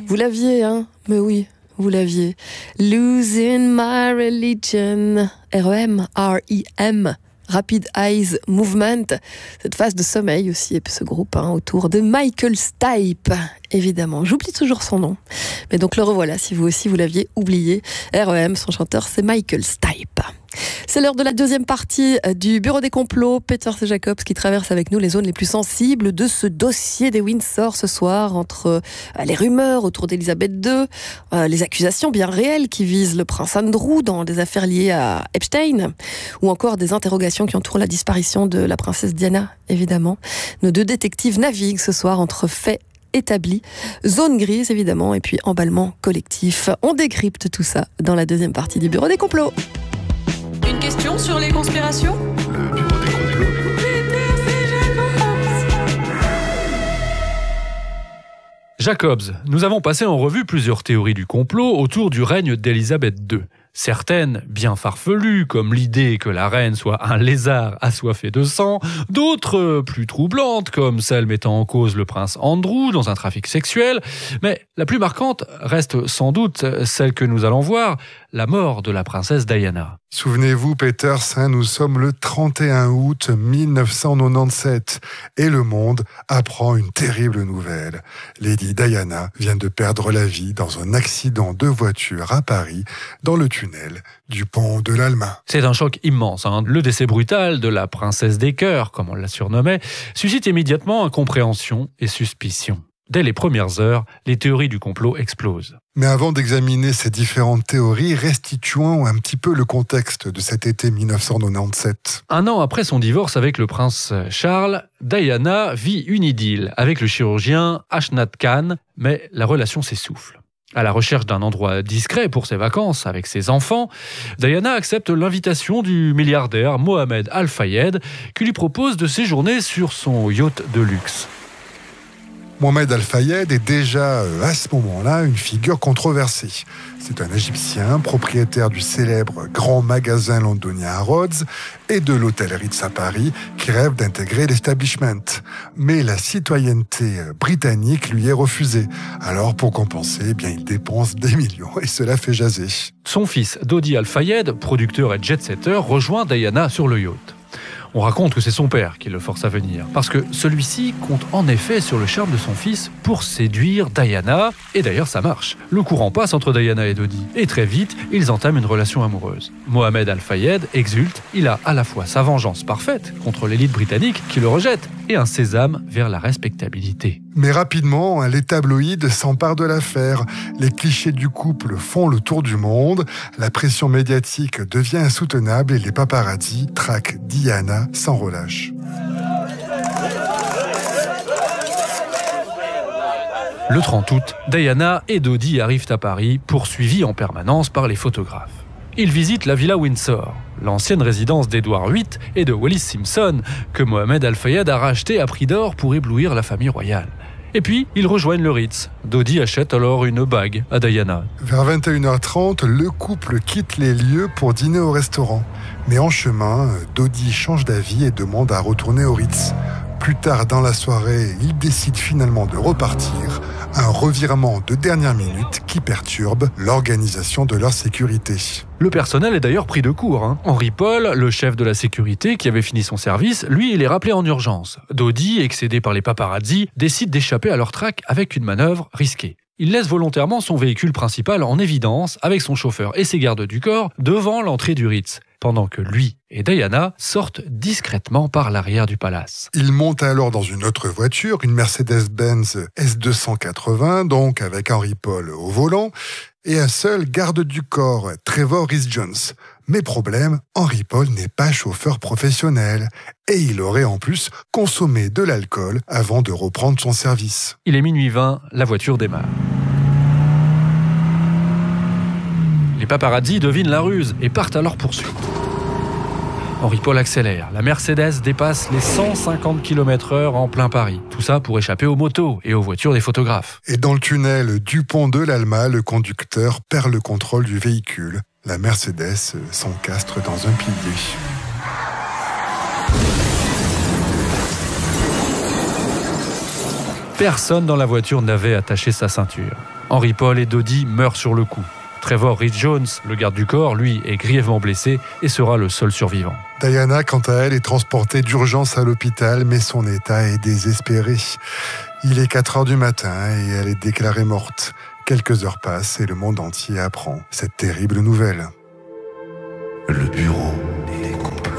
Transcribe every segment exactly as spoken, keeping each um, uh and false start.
Vous l'aviez, hein? Mais oui, vous l'aviez. Losing my religion. R E M, R E M. Rapid Eyes Movement, cette phase de sommeil aussi, et puis ce groupe hein, autour de Michael Stipe, évidemment. J'oublie toujours son nom, mais donc le revoilà, si vous aussi vous l'aviez oublié. R E M, son chanteur, c'est Michael Stipe. C'est l'heure de la deuxième partie du Bureau des complots. Peter C. Jacobs qui traverse avec nous les zones les plus sensibles de ce dossier des Windsor ce soir, entre euh, les rumeurs autour d'Elisabeth deux, euh, les accusations bien réelles qui visent le prince Andrew dans des affaires liées à Epstein, ou encore des interrogations qui entourent la disparition de la princesse Diana, évidemment. Nos deux détectives naviguent ce soir entre faits établis, zone grise évidemment, et puis emballement collectif. On décrypte tout ça dans la deuxième partie du Bureau des complots. Une question sur les conspirations ? Le Bureau des complots. Jacobs, nous avons passé en revue plusieurs théories du complot autour du règne d'Elisabeth deux. Certaines bien farfelues, comme l'idée que la reine soit un lézard assoiffé de sang, d'autres plus troublantes, comme celle mettant en cause le prince Andrew dans un trafic sexuel. Mais la plus marquante reste sans doute celle que nous allons voir, la mort de la princesse Diana. Souvenez-vous, Peters, hein, nous sommes le trente et un août mille neuf cent quatre-vingt-dix-sept et le monde apprend une terrible nouvelle. Lady Diana vient de perdre la vie dans un accident de voiture à Paris, dans le tunnel du pont de l'Alma. C'est un choc immense. Hein. Le décès brutal de la princesse des cœurs, comme on la surnommait, suscite immédiatement incompréhension et suspicion. Dès les premières heures, les théories du complot explosent. Mais avant d'examiner ces différentes théories, restituons un petit peu le contexte de cet été mille neuf cent quatre-vingt-dix-sept. Un an après son divorce avec le prince Charles, Diana vit une idylle avec le chirurgien Ashnat Khan, mais la relation s'essouffle. À la recherche d'un endroit discret pour ses vacances avec ses enfants, Diana accepte l'invitation du milliardaire Mohamed Al Fayed qui lui propose de séjourner sur son yacht de luxe. Mohamed Al Fayed est déjà, à ce moment-là, une figure controversée. C'est un Égyptien, propriétaire du célèbre grand magasin londonien Harrods et de l'hôtel Ritz à Paris, qui rêve d'intégrer l'establishment. Mais la citoyenneté britannique lui est refusée. Alors, pour compenser, eh bien, il dépense des millions et cela fait jaser. Son fils, Dodi Al Fayed, producteur et jet-setter, rejoint Diana sur le yacht. On raconte que c'est son père qui le force à venir, parce que celui-ci compte en effet sur le charme de son fils pour séduire Diana, et d'ailleurs ça marche. Le courant passe entre Diana et Dodi, et très vite, ils entament une relation amoureuse. Mohamed Al Fayed exulte, il a à la fois sa vengeance parfaite contre l'élite britannique qui le rejette, et un sésame vers la respectabilité. Mais rapidement, les tabloïds s'emparent de l'affaire. Les clichés du couple font le tour du monde, la pression médiatique devient insoutenable et les paparazzis traquent Diana sans relâche. Le trente août, Diana et Dodi arrivent à Paris, poursuivis en permanence par les photographes. Ils visitent la Villa Windsor, l'ancienne résidence d'Édouard huit et de Wallis Simpson, que Mohamed Al Fayed a racheté à prix d'or pour éblouir la famille royale. Et puis, ils rejoignent le Ritz. Dodi achète alors une bague à Diana. Vers vingt et une heures trente, le couple quitte les lieux pour dîner au restaurant. Mais en chemin, Dodi change d'avis et demande à retourner au Ritz. Plus tard dans la soirée, ils décident finalement de repartir. Un revirement de dernière minute qui perturbe l'organisation de leur sécurité. Le personnel est d'ailleurs pris de court. Hein. Henri Paul, le chef de la sécurité qui avait fini son service, lui, il est rappelé en urgence. Dodi, excédé par les paparazzis, décide d'échapper à leur traque avec une manœuvre risquée. Il laisse volontairement son véhicule principal en évidence avec son chauffeur et ses gardes du corps devant l'entrée du Ritz, pendant que lui et Diana sortent discrètement par l'arrière du palace. Ils montent alors dans une autre voiture, une Mercedes-Benz S deux cent quatre-vingts, donc avec Henri Paul au volant, et un seul garde du corps, Trevor Rhys-Jones. Mais problème, Henri Paul n'est pas chauffeur professionnel, et il aurait en plus consommé de l'alcool avant de reprendre son service. Il est minuit vingt, la voiture démarre. Les paparazzis devinent la ruse et partent à leur poursuite. Henri Paul accélère. La Mercedes dépasse les cent cinquante kilomètres heure en plein Paris. Tout ça pour échapper aux motos et aux voitures des photographes. Et dans le tunnel du pont de l'Alma, le conducteur perd le contrôle du véhicule. La Mercedes s'encastre dans un pilier. Personne dans la voiture n'avait attaché sa ceinture. Henry Paul et Dodie meurent sur le coup. Trevor Rhys-Jones, le garde du corps, lui, est grièvement blessé et sera le seul survivant. Diana, quant à elle, est transportée d'urgence à l'hôpital, mais son état est désespéré. Il est quatre heures du matin et elle est déclarée morte. Quelques heures passent et le monde entier apprend cette terrible nouvelle. Le bureau des complots.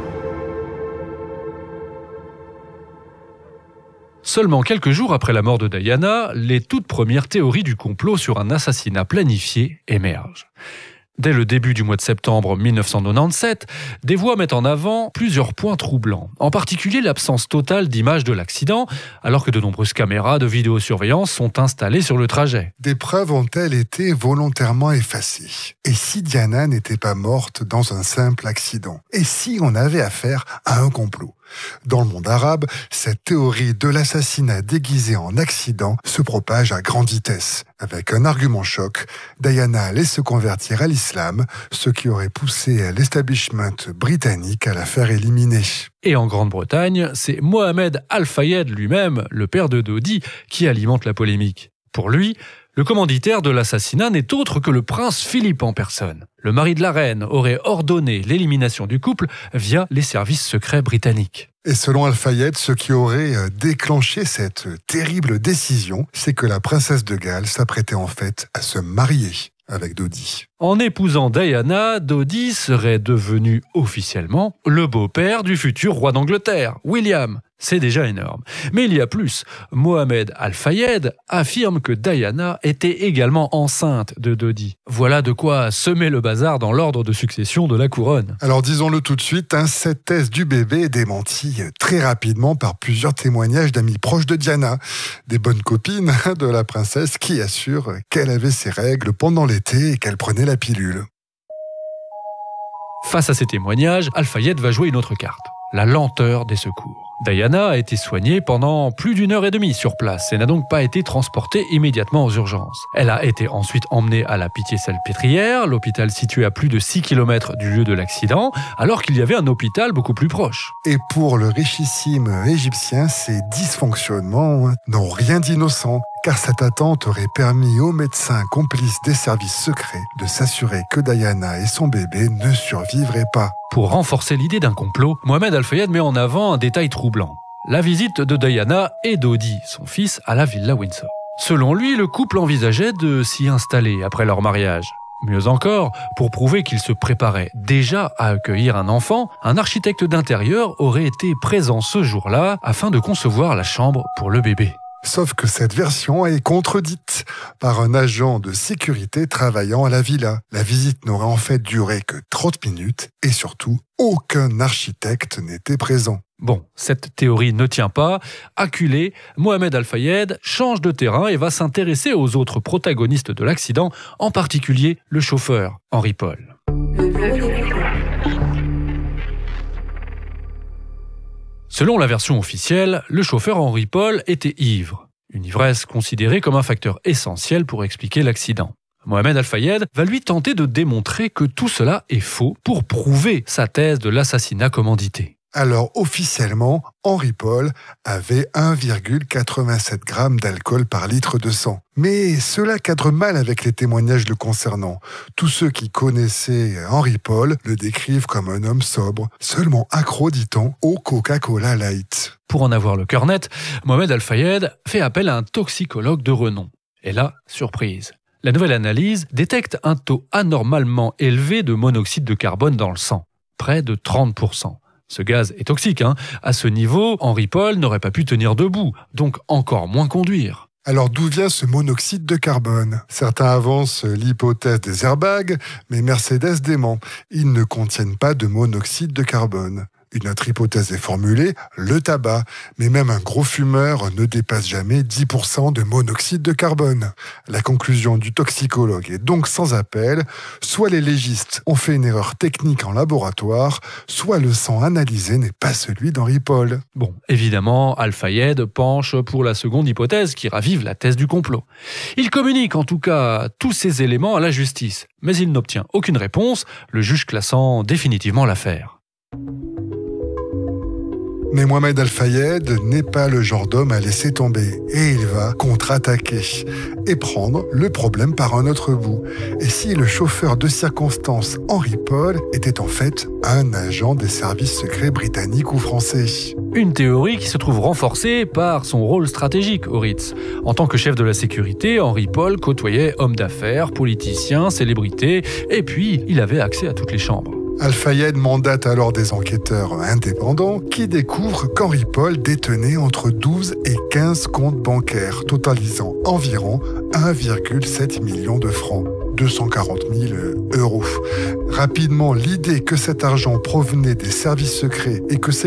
Seulement quelques jours après la mort de Diana, les toutes premières théories du complot sur un assassinat planifié émergent. Dès le début du mois de septembre mille neuf cent quatre-vingt-dix-sept, des voix mettent en avant plusieurs points troublants, en particulier l'absence totale d'images de l'accident, alors que de nombreuses caméras de vidéosurveillance sont installées sur le trajet. Des preuves ont-elles été volontairement effacées? Et si Diana n'était pas morte dans un simple accident? Et si on avait affaire à un complot? Dans le monde arabe, cette théorie de l'assassinat déguisé en accident se propage à grande vitesse. Avec un argument choc, Diana allait se convertir à l'islam, ce qui aurait poussé l'establishment britannique à la faire éliminer. Et en Grande-Bretagne, c'est Mohamed Al-Fayed lui-même, le père de Dodie, qui alimente la polémique. Pour lui, le commanditaire de l'assassinat n'est autre que le prince Philippe en personne. Le mari de la reine aurait ordonné l'élimination du couple via les services secrets britanniques. Et selon Al-Fayed, ce qui aurait déclenché cette terrible décision, c'est que la princesse de Galles s'apprêtait en fait à se marier avec Dodie. En épousant Diana, Dodie serait devenu officiellement le beau-père du futur roi d'Angleterre, William. C'est déjà énorme. Mais il y a plus. Mohamed Al-Fayed affirme que Diana était également enceinte de Dodie. Voilà de quoi semer le bazar dans l'ordre de succession de la couronne. Alors disons-le tout de suite, hein, cette thèse du bébé est démentie très rapidement par plusieurs témoignages d'amis proches de Diana, des bonnes copines de la princesse qui assurent qu'elle avait ses règles pendant l'été et qu'elle prenait la pilule. Face à ces témoignages, Al-Fayed va jouer une autre carte, la lenteur des secours. Diana a été soignée pendant plus d'une heure et demie sur place et n'a donc pas été transportée immédiatement aux urgences. Elle a été ensuite emmenée à la Pitié-Salpêtrière, l'hôpital situé à plus de six kilomètres du lieu de l'accident, alors qu'il y avait un hôpital beaucoup plus proche. Et pour le richissime égyptien, ces dysfonctionnements n'ont rien d'innocent, car cette attente aurait permis aux médecins complices des services secrets de s'assurer que Diana et son bébé ne survivraient pas. Pour renforcer l'idée d'un complot, Mohamed Al-Fayed met en avant un détail troublant. La visite de Diana et Dodie, son fils, à la Villa Windsor. Selon lui, le couple envisageait de s'y installer après leur mariage. Mieux encore, pour prouver qu'il se préparait déjà à accueillir un enfant, un architecte d'intérieur aurait été présent ce jour-là afin de concevoir la chambre pour le bébé. Sauf que cette version est contredite par un agent de sécurité travaillant à la villa. La visite n'aurait en fait duré que trente minutes et surtout, aucun architecte n'était présent. Bon, cette théorie ne tient pas. Acculé, Mohamed Al-Fayed change de terrain et va s'intéresser aux autres protagonistes de l'accident, en particulier le chauffeur, Henry Paul. Selon la version officielle, le chauffeur Henry Paul était ivre. Une ivresse considérée comme un facteur essentiel pour expliquer l'accident. Mohamed Al-Fayed va lui tenter de démontrer que tout cela est faux pour prouver sa thèse de l'assassinat commandité. Alors officiellement, Henry Paul avait un virgule quatre-vingt-sept grammes d'alcool par litre de sang. Mais cela cadre mal avec les témoignages le concernant. Tous ceux qui connaissaient Henry Paul le décrivent comme un homme sobre, seulement accro, dit-on, au Coca-Cola Light. Pour en avoir le cœur net, Mohamed Al-Fayed fait appel à un toxicologue de renom. Et là, surprise. La nouvelle analyse détecte un taux anormalement élevé de monoxyde de carbone dans le sang, près de trente pour cent. Ce gaz est toxique, hein. À ce niveau, Henry Paul n'aurait pas pu tenir debout, donc encore moins conduire. Alors d'où vient ce monoxyde de carbone? Certains avancent l'hypothèse des airbags, mais Mercedes dément. Ils ne contiennent pas de monoxyde de carbone. Une autre hypothèse est formulée, le tabac. Mais même un gros fumeur ne dépasse jamais dix pour cent de monoxyde de carbone. La conclusion du toxicologue est donc sans appel. Soit les légistes ont fait une erreur technique en laboratoire, soit le sang analysé n'est pas celui d'Henry Paul. Bon, évidemment, Al-Fayed penche pour la seconde hypothèse qui ravive la thèse du complot. Il communique en tout cas tous ces éléments à la justice, mais il n'obtient aucune réponse, le juge classant définitivement l'affaire. Mais Mohamed Al-Fayed n'est pas le genre d'homme à laisser tomber et il va contre-attaquer et prendre le problème par un autre bout. Et si le chauffeur de circonstance Henry Paul était en fait un agent des services secrets britanniques ou français? Une théorie qui se trouve renforcée par son rôle stratégique au Ritz. En tant que chef de la sécurité, Henry Paul côtoyait hommes d'affaires, politiciens, célébrités, et puis il avait accès à toutes les chambres. Al-Fayed mandate alors des enquêteurs indépendants qui découvrent qu'Henry Paul détenait entre douze et quinze comptes bancaires, totalisant environ un virgule sept million de francs, deux cent quarante mille euros. Rapidement, l'idée que cet argent provenait des services secrets et que ces